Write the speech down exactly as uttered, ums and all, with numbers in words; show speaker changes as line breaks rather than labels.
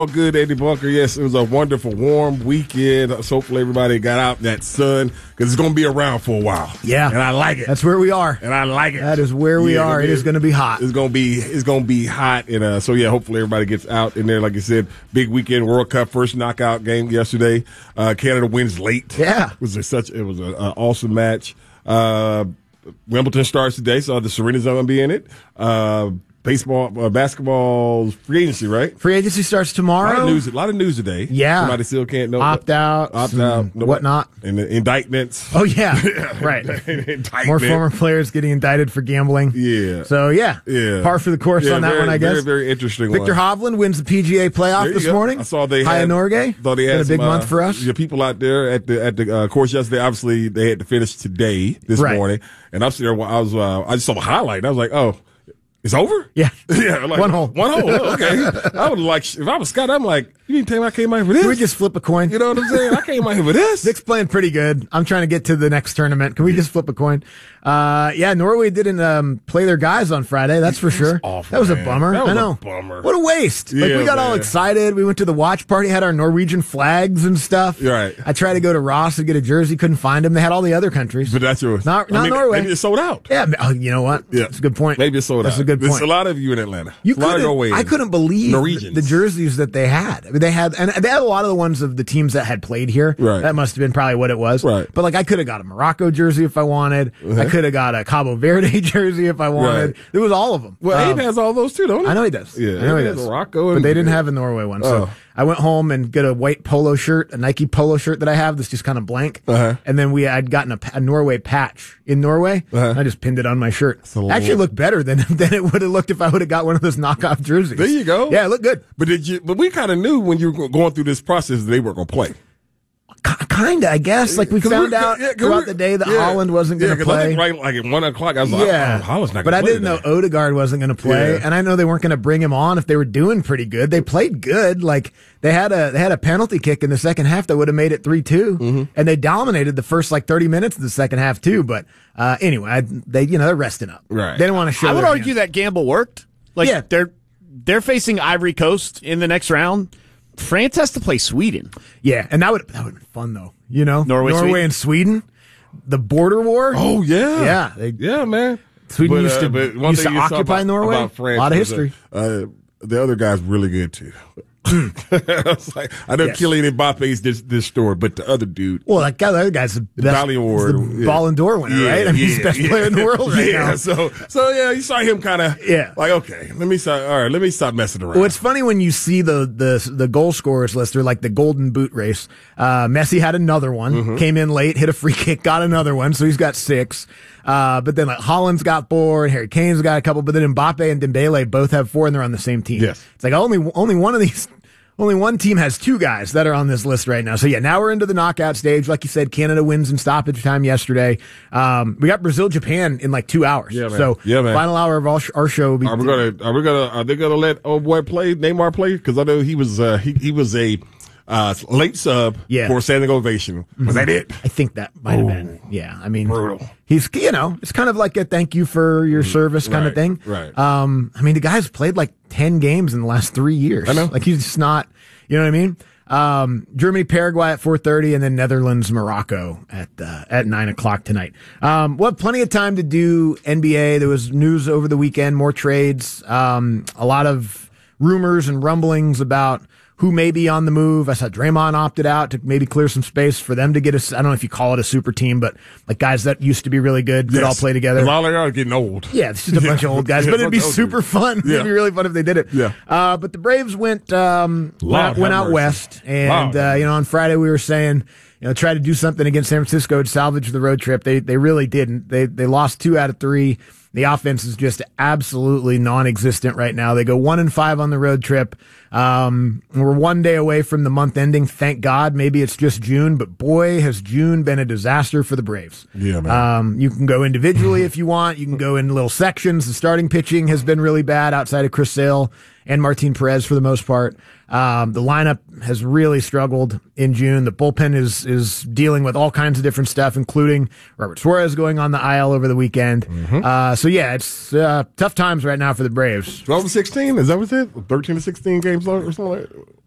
Oh, good, Eddie Bunker. Yes, it was a wonderful, warm weekend. So hopefully everybody got out that sun because it's going to be around for a while.
Yeah.
And I like it.
That's where we are.
And I like it.
That is where we
yeah,
are. It is going to be hot.
It's going to be it's going to be hot. And uh, so, yeah, hopefully everybody gets out in there. Like you said, big weekend, World Cup, first knockout game yesterday. Uh, Canada wins late.
Yeah.
It was a, such it was an awesome match. Uh, Wimbledon starts today, so the Serena's going to be in it. Uh Baseball, uh, basketball, free agency, right?
Free agency starts tomorrow.
A lot of news, a lot of news today.
Yeah.
Somebody still can't know.
Opt out.
Opt out.
No, whatnot.
And the indictments.
Oh, yeah. Right.
Indictment.
More former players getting indicted for gambling.
Yeah.
So, yeah.
Yeah.
Par for the course
yeah,
on that
very,
one, I guess.
Very, very interesting
Victor
one.
Hovland wins the P G A playoff this
go.
morning.
I saw they
Haya
had.
Norgay.
Thought they had
Been a big
some,
month
uh,
for us.
The people out there at the at the uh, course yesterday, obviously, they had to finish today, this
Right.
morning. And I'm sitting there, I was, uh, I just saw the highlight, and I was like, oh. It's over?
Yeah.
Yeah. Like,
One hole.
One hole. Oh, okay. I would like, if I was Scott, I'm like, you didn't tell me I came out here for this?
Can we just flip a coin?
You know what I'm saying? I came out here for this.
Vic's playing pretty good. I'm trying to get to the next tournament. Can we just flip a coin? Uh, yeah, Norway didn't um, play their guys on Friday. That's for sure.
Awful,
that was
man.
a bummer.
That was
I know.
a bummer.
What a waste.
Yeah,
like we got all
man.
excited. We went to the watch party, had our Norwegian flags and stuff.
Right.
I tried to go to Ross to get a jersey, couldn't find them. They had all the other countries.
But that's yours.
Not,
I
not
mean,
Norway.
Maybe it's sold out.
Yeah, oh, you know what?
Yeah.
That's a good point.
Maybe it's sold
That's
out.
a good
There's
point.
a lot of you in Atlanta.
You
a lot of
couldn't-
Norwegians.
I couldn't believe
Norwegians.
the jerseys that they had. I mean, they had, and they had a lot of the ones of the teams that had played here.
Right.
That must have been probably what it was.
Right.
But like, I could have got a Morocco jersey if I wanted.
Uh-huh.
I could have got a Cabo Verde jersey if I wanted.
Right.
It was all of them.
Well,
Um,
Abe has all those too, don't he?
I know he does.
Yeah,
I know he
Abe has
does.
Morocco
but
and-
they didn't have a Norway one. So
Oh.
I went home and got a white polo shirt, a Nike polo shirt that I have that's just kind of blank.
Uh-huh.
And then we I'd gotten a, pa- a Norway patch in Norway.
Uh-huh.
And I just pinned it on my shirt.
a little-
Actually looked better than, than it would have looked if I would have got one of those knockoff jerseys.
There you go.
Yeah, it looked good.
But did you? But we kind of knew when you were going through this process that they weren't going to play.
Kind of, I guess. Like we
'Cause
found
we're-
out
yeah, 'cause
throughout
we're-
the day that
yeah.
Holland wasn't
Yeah,
going to
'cause I
play.
think right like at one o'clock, I was like,
Yeah,
oh, Holland's not
but
going
I
to play
didn't know
today.
Odegaard wasn't going to play,
Yeah.
and I know they weren't going to bring him on if they were doing pretty good. They played good. Like they had a they had a penalty kick in the second half that would have made it three two,
Mm-hmm.
and they dominated the first like thirty minutes of the second half too. But uh, anyway, I, they you know they're resting up.
Right.
They didn't want to show.
I would
their
argue
hand.
that gamble worked. Like
Yeah.
they're they're facing Ivory Coast in the next round. France has to play Sweden.
Yeah, and that would that would have been fun though. You know,
Norway,
Norway
Sweden?
and Sweden, the border war.
Oh yeah,
Yeah, they-
yeah, man.
Sweden used to-
but one
used
thing
to
you saw
occupy
about-
Norway.
about France
Lot of
was, uh,
history.
Uh, the other guy's really good too. I was like, I know
Yes.
Kylian Mbappe's this this story, but the other dude,
Well, that guy, the other guy's the best,
Valley Award,
he's the
yeah.
Ballon d'Or winner,
Yeah,
right? I mean, he's the
yeah,
best
yeah.
player in the world right
yeah,
now.
so so yeah, you saw him kind of
Yeah.
like okay, let me stop. All right, let me stop messing around.
Well, it's funny when you see the the the goal scorers list. They're like the golden boot race. Uh, Messi had another one,
Mm-hmm.
came in late, hit a free kick, got another one, so he's got six. Uh, but then like Holland's got four, and Harry Kane's got a couple. But then Mbappe and Dembele both have four, and they're on the same team.
Yes.
It's like only only one of these. Only one team has two guys that are on this list right now. So yeah, now we're into the knockout stage. Like you said, Canada wins in stoppage time yesterday. Um, we got Brazil, Japan in like two hours.
Yeah, man.
So
Yeah, man.
final hour of our, our show will be.
Are we gonna? Are we gonna? Are they gonna let old boy play Neymar play? Because I know he was. Uh, he he was a uh, late sub
Yeah.
for standing ovation. Was that it?
I think that might have been. Yeah, I mean,
Brutal.
he's you know, it's kind of like a thank you for your service kind of
Right,
thing.
right.
Um, I mean, the guy's played like ten games in the last three years.
I know.
Like he's just not. You know what I mean? Um, Germany, Paraguay at four thirty, and then Netherlands, Morocco at uh, at nine o'clock tonight. Um, we'll have plenty of time to do N B A. There was news over the weekend, more trades, um, a lot of rumors and rumblings about who may be on the move. I saw Draymond opted out to maybe clear some space for them to get a, I don't know if you call it a super team, but like guys that used to be really good could all play together.
'Cause all they are getting old.
Yeah, it's just a bunch of old guys,
Yeah,
but it'd be
bunch of old
super
dudes.
fun.
Yeah.
It'd be really fun if they did it.
Yeah.
Uh, but the Braves went um,
Lord
went, out- went
have
out
mercy.
west, and
Lord.
uh, you know, on Friday we were saying, you know, try to do something against San Francisco to salvage the road trip. They they really didn't. They they lost two out of three. The offense is just absolutely non-existent right now. They go one and five on the road trip. Um, we're one day away from the month ending. Thank God. Maybe it's just June, but boy, has June been a disaster for the Braves.
Yeah, man.
Um, you can go individually if you want. You can go in little sections. The starting pitching has been really bad outside of Chris Sale and Martin Perez for the most part. Um, the lineup has really struggled in June. The bullpen is is dealing with all kinds of different stuff, including Robert Suarez going on the I L over the weekend.
Mm-hmm.
Uh, so yeah, it's uh, tough times right now for the Braves.
twelve to sixteen, is that what it? thirteen to sixteen games long or something like that?